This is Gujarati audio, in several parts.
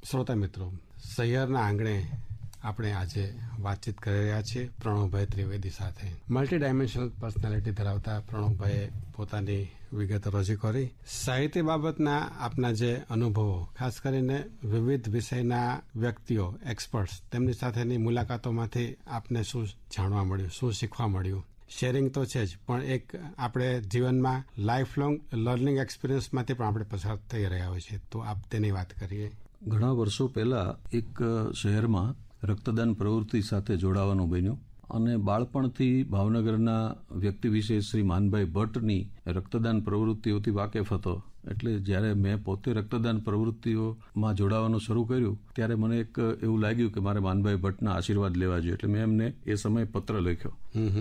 શ્રોતા મિત્રો, સહિયરના આંગણે આપણે આજે વાતચીત કરી રહ્યા છીએ પ્રણવભાઈ ત્રિવેદી સાથે. મલ્ટી ડાયમેન્શનલ પર્સનાલિટી ધરાવતા પ્રણવભાઈએ પોતાની વિગત રજૂ કરી. સાહિત્ય બાબતના આપના જે અનુભવો, ખાસ કરીને વિવિધ વિષયના વ્યક્તિઓ, એક્સપર્ટ્સ, તેમની સાથેની મુલાકાતોમાંથી આપને શું જાણવા મળ્યું, શું શીખવા મળ્યું? શેરિંગ તો છે જ, પણ એક આપણે જીવનમાં લાઈફ લોંગ લર્નિંગ એક્સપિરિયન્સમાંથી પણ આપણે પસાર થઈ રહ્યા હોય છે, તો આપ તેની વાત કરીએ. ઘણા વર્ષો પહેલા એક શહેરમાં રક્તદાન પ્રવૃત્તિ સાથે જોડાવાનું બન્યું અને બાળપણથી ભાવનગરના વ્યક્તિ વિશેષ શ્રી માનભાઈ ભટ્ટની રક્તદાન પ્રવૃત્તિઓથી વાકેફ હતો. એટલે જ્યારે મેં પોતે રક્તદાન પ્રવૃત્તિઓમાં જોડાવાનું શરૂ કર્યું ત્યારે મને એક એવું લાગ્યું કે મારે માનભાઈ ભટ્ટના આશીર્વાદ લેવા જોઈએ. એટલે મેં એમને એ સમયે પત્ર લખ્યો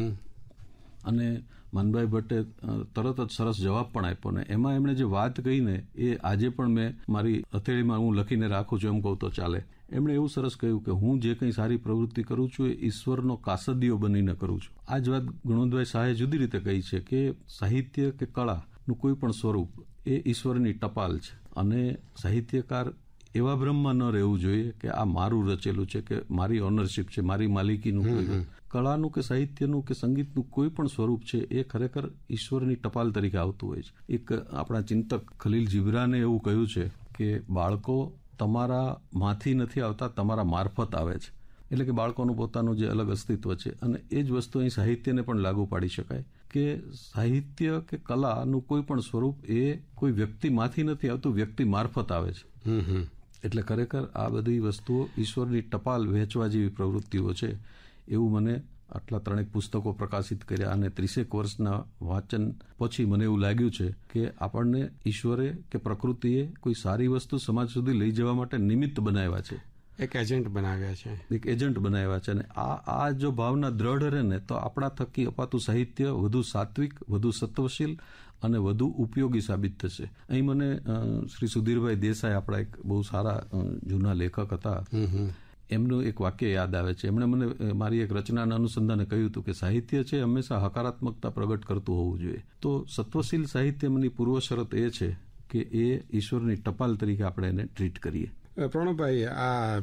અને માનભાઈ ભટ્ટે તરત જ સરસ જવાબ પણ આપ્યો. ને એમાં એમણે જે વાત કહીને એ આજે પણ મેં મારી હથેળીમાં હું લખીને રાખું છું, એમ કહું તો ચાલે. એમણે એવું સરસ કહ્યું કે હું જે કંઈ સારી પ્રવૃત્તિ કરું છું એ ઈશ્વરનો કાસદીઓ બનીને કરું છું. આ જ વાત ગુણવંતભાઈ શાહે જુદી રીતે કહી છે કે સાહિત્ય કે કળાનું કોઈ પણ સ્વરૂપ એ ઈશ્વરની ટપાલ છે અને સાહિત્યકાર એવા ભ્રમમાં ન રહેવું જોઈએ કે આ મારું રચેલું છે કે મારી ઓનરશીપ છે, મારી માલિકીનું. કળાનું કે સાહિત્યનું કે સંગીતનું કોઈ પણ સ્વરૂપ છે એ ખરેખર ઈશ્વરની ટપાલ તરીકે આવતું હોય છે. એક આપણા ચિંતક ખલીલ જીબ્રાને એવું કહ્યું છે કે બાળકો તમારા માંથી નથી આવતા, તમારા મારફત આવે છે. એટલે કે બાળકોનું પોતાનું જે અલગ અસ્તિત્વ છે અને એ જ વસ્તુ અહીં સાહિત્યને પણ લાગુ પાડી શકાય કે સાહિત્ય કે કલાનું કોઈ પણ સ્વરૂપ એ કોઈ વ્યક્તિમાંથી નથી આવતું, વ્યક્તિ મારફત આવે છે. એટલે ખરેખર આ બધી વસ્તુઓ ઈશ્વરની ટપાલ વહેંચવા જેવી પ્રવૃત્તિઓ છે એવું મને આટલા 3 પુસ્તકો પ્રકાશિત કર્યા અને 30 વર્ષના વાંચન પછી મને એવું લાગ્યું છે કે આપણને ઈશ્વરે કે પ્રકૃતિએ કોઈ સારી વસ્તુ સમાજ સુધી લઈ જવા માટે નિમિત્ત બનાવ્યા છે, એક એજન્ટ બનાવ્યા છે, એક એજન્ટ બનાવ્યા છે. અને આ જો ભાવના દ્રઢ રહે ને તો આપણા થકી અપાતું સાહિત્ય વધુ સાત્વિક, વધુ સત્વશીલ અને વધુ ઉપયોગી સાબિત થશે. અહીં મને શ્રી સુધીરભાઈ દેસાઈ, આપણા એક બહુ સારા જૂના લેખક હતા, એમનું એક વાક્ય યાદ આવે છે. એમણે મને મારી એક રચનાના અનુસંધાને કહ્યું હતું કે સાહિત્ય છે હંમેશા હકારાત્મકતા પ્રગટ કરતું હોવું જોઈએ. તો સત્વશીલ સાહિત્યની પૂર્વ શરત એ છે કે એ ઈશ્વરની ટપાલ તરીકે આપણે એને ટ્રીટ કરીએ. પ્રણવભાઈ, આ